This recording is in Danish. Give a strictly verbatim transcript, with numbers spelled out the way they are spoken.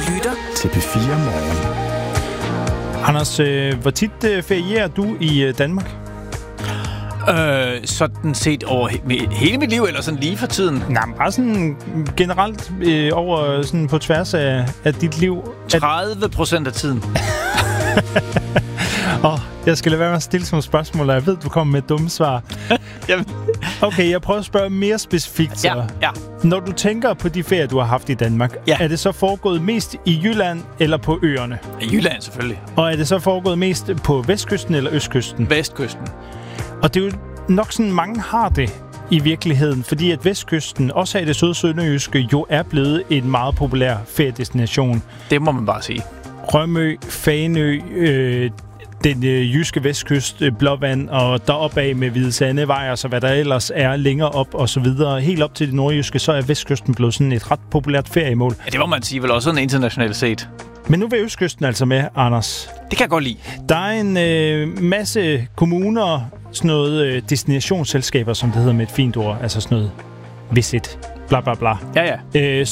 lytter til P fire Morgen. Anders, øh, hvor tit øh, ferierer du i øh, Danmark? Øh, sådan set over he- hele mit liv, eller sådan lige for tiden? Nej, bare sådan generelt øh, over sådan på tværs af, af dit liv. tredive procent af tiden. Åh, oh, jeg skal lade være med at stille som spørgsmål, og jeg ved, du kommer med et dumt svar. Okay, jeg prøver at spørge mere specifikt. Så. Ja, ja. Når du tænker på de ferier, du har haft i Danmark, ja. er det så foregået mest i Jylland eller på øerne? I Jylland selvfølgelig. Og er det så foregået mest på vestkysten eller østkysten? Vestkysten. Og det er jo nok sådan, mange har det i virkeligheden, fordi at vestkysten, også af det søde sønderjyske, jo er blevet en meget populær feriedestination. Det må man bare sige. Rømø, Fanø, øh, den øh, jyske vestkyst, øh, Blåvand og deroppe af med Hvide Sandevej, og så hvad der ellers er længere op og så videre. Helt op til det nordjyske, så er vestkysten blevet sådan et ret populært feriemål. Ja, det må man sige, vel også sådan internationalt set. Men nu vil østkysten altså med, Anders. Det kan jeg godt lide. Der er en øh, masse kommuner, sådan noget øh, destinationsselskaber, som det hedder med et fint ord, altså sådan noget visit, bla bla bla. Ja, ja. Øh,